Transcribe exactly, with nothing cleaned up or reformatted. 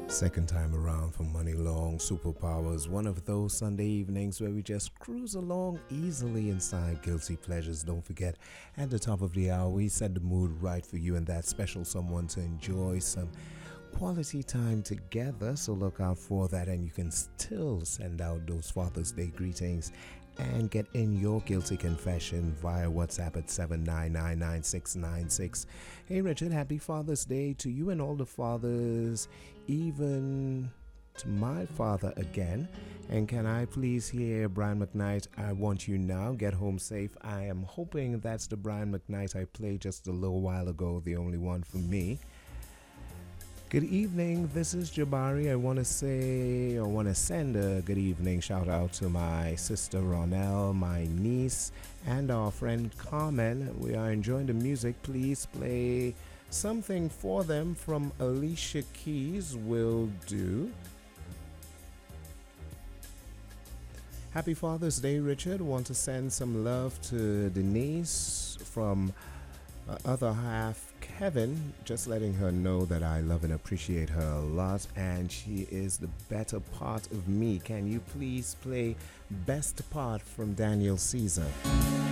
Second time around for Money Long Superpowers, one of those Sunday evenings where we just cruise along easily inside Guilty Pleasures. Don't forget, at the top of the hour, we set the mood right for you and that special someone to enjoy some quality time together. So look out for that, and you can still send out those Father's Day greetings and get in your guilty confession via WhatsApp at seven nine nine nine six nine six. Hey Richard, happy Father's Day to you and all the fathers, even to my father again. And can I please hear Brian McKnight, I Want You Now, Get Home Safe. I am hoping that's the Brian McKnight I played just a little while ago, the only one for me. Good evening, this is Jabari. I want to say, I want to send a good evening shout out to my sister Ronelle, my niece, and our friend Carmen. We are enjoying the music. Please play something for them from Alicia Keys, will do. Happy Father's Day, Richard. Want to send some love to Denise from uh, other half Kevin, just letting her know that I love and appreciate her a lot, and she is the better part of me. Can you please play Best Part from Daniel Caesar?